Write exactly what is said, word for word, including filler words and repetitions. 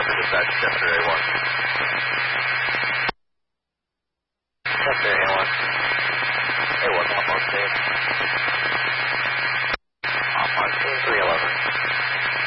dispatch, Jupiter A one. Jupiter A one. A one, one more stage.